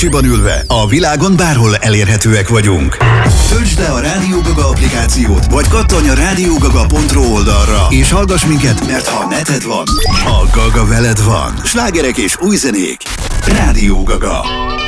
Csiban ülve, a világon bárhol elérhetőek vagyunk. Töltsd le a Rádió Gaga applikációt, vagy kattanj a radiogaga.ro oldalra, és hallgass minket, mert ha neted van, a Gaga veled van. Slágerek és új zenék. Rádió Gaga.